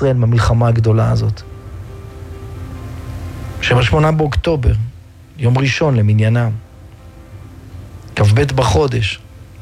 ישראל במלחמה הגדולה הזאת. שב8 באוקטובר, יום ראשון למניינם, כ"ב בחודש,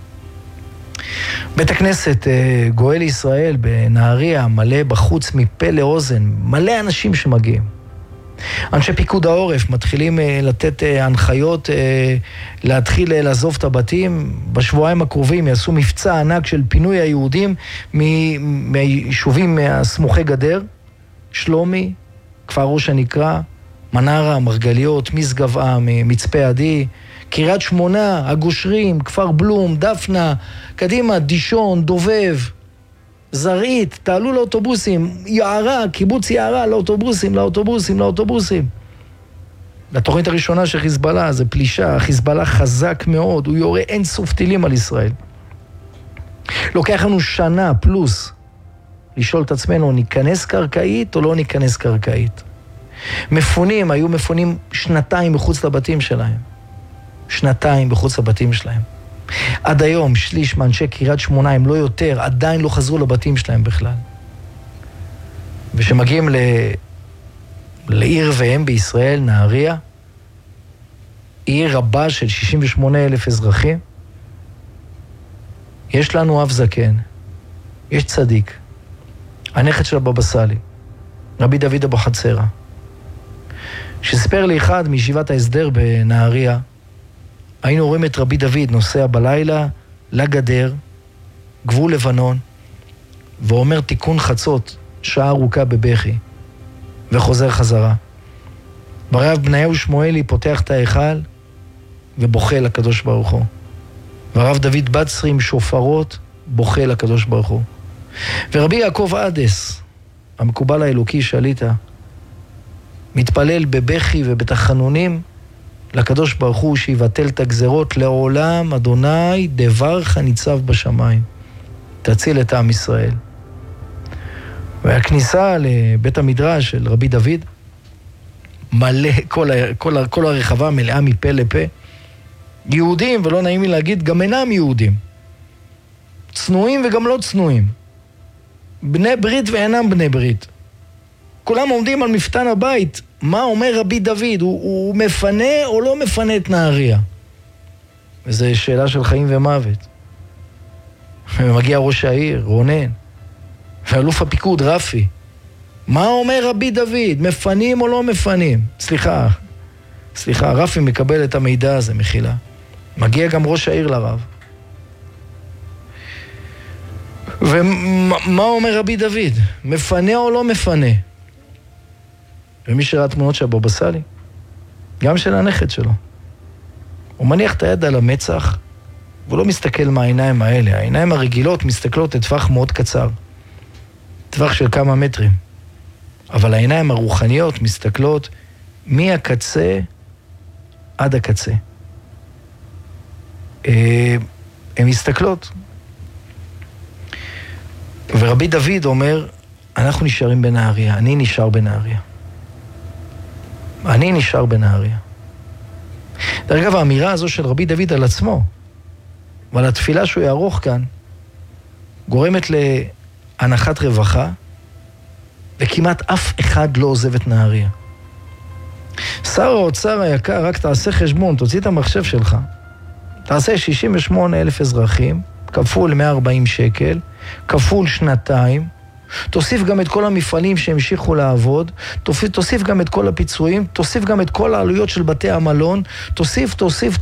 בית הכנסת גואל ישראל בנהריה מלא בחוץ מפה לאוזן, מלא אנשים שמגיעים. אנשי פיקוד העורף מתחילים לתת הנחיות להתחיל לעזוב את הבתים. בשבועיים הקרובים יעשו מבצע ענק של פינוי היהודים מהיישובים הסמוכי גדר, שלומי, כפר ראש הנקרה, מנרה, מרגליות, משגבעה, מצפה עדי, קריית שמונה, הגושרים, כפר בלום, דפנה, קדימה, דישון, דובב, זרעית, תעלו לאוטובוסים, יערה, קיבוץ יערה, לאוטובוסים. התוכנית הראשונה של חיזבאללה זה פלישה, חיזבאללה חזק מאוד, הוא יורה אין סוף טילים על ישראל. לוקח לנו שנה פלוס לשאול את עצמנו, ניכנס קרקעית או לא ניכנס קרקעית? מפונים, היו מפונים 2 מחוץ לבתים שלהם. 2 מחוץ לבתים שלהם. עד היום שליש מאנשי קריית שמונה, הם לא יותר, עדיין לא חזרו לבתים שלהם בכלל. ושמגיעים לעיר והם בישראל, נהריה, עיר רבה של 68,000 אזרחים, יש לנו אב זקן, יש צדיק, הנכד של הבבא סאלי, רבי דוד אבוחצירא, שסיפר לי אחד מישיבת ההסדר בנהריה, היינו רואים את רבי דוד נוסע בלילה לגדר, גבול לבנון, ואומר תיקון חצות, שעה ארוכה בבכי, וחוזר חזרה. ברב בניהו שמואלי פותח את ההיכל, ובוכה לקדוש ברוך הוא. והרב דוד בצרי עם שופרות, בוכה לקדוש ברוך הוא. ורבי יעקב עדס, המקובל האלוקי שליטה, מתפלל בבכי ובתחנונים, לקדוש ברוך הוא שיבטל את הגזרות לעולם, אדוני דברך ניצב בשמיים, תציל את עם ישראל. והכניסה לבית המדרש של רבי דוד, מלא, כל הרחבה מלאה מפה לפה, יהודים, ולא נעים לי להגיד, גם אינם יהודים, צנועים וגם לא צנועים, בני ברית ואינם בני ברית, כולם עומדים על מפתן הבית. מה אומר רבי דוד? הוא מפנה או לא מפנה את נהריה? וזו שאלה של חיים ומוות. ומגיע ראש העיר, רונן, ואלוף הפיקוד, רפי. מה אומר רבי דוד? מפנים או לא מפנים? סליחה, רפי מקבל את המידע הזה, מחילה. מגיע גם ראש העיר לרב. ומה אומר רבי דוד? מפנה או לא מפנה? ומי שראה תמונות של הבבא סאלי, גם של הנכד שלו, הוא מניח את היד על המצח, והוא לא מסתכל מהעיניים האלה. העיניים הרגילות מסתכלות לטווח מאוד קצר, טווח של כמה מטרים. אבל העיניים הרוחניות מסתכלות מהקצה עד הקצה. הן מסתכלות. ורבי דוד אומר, אנחנו נשארים בנהריה, אני נשאר בנהריה. דרך אגב, האמירה הזו של רבי דוד על עצמו, ועל התפילה שהוא יערוך כאן, גורמת להנחת רווחה, וכמעט אף אחד לא עוזב את נהריה. שר האוצר היקר, רק תעשה חשבון, תוציא את המחשב שלך, תעשה 68,000 אזרחים, כפול 140 שקל, כפול 2, תוסיף גם את כל המפעלים שהמשיכו לעבוד, תוסיף גם את כל הפיצויים, תוסיף גם את כל העלויות של בתי המלון, תוסיף.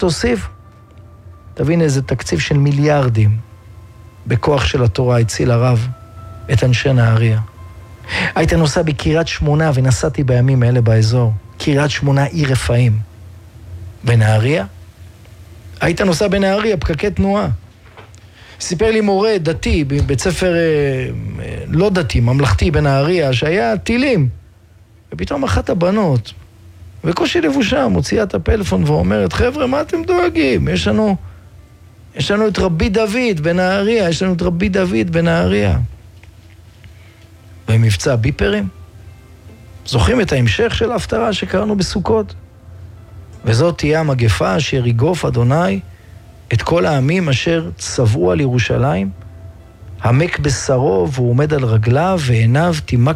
תבין איזה תקציב של מיליארדים בכוח של התורה הציל הרב את אנשי נהריה. היית נוסע בקריית שמונה, ונסעתי בימים האלה באזור, קריית שמונה עיר רפאים. בנהריה? היית נוסע בנהריה, פקקי תנועה. סיפר לי מורה דתי, בבית ספר לא דתי, ממלכתי בנהריה, שהיה טילים. ופתאום אחת הבנות, וקושי לבושה, מוציאה את הפלאפון ואומרת, חבר'ה, מה אתם דואגים? יש לנו את רבי דוד בנהריה, במבצע ביפרים. זוכרים את ההמשך של ההפטרה שקראנו בסוכות? וזאת תהיה המגפה אשר יגוף אדוני את כל העמים אשר צבעו על ירושלים, המק בשרו והוא עומד על רגליו ועיניו תימק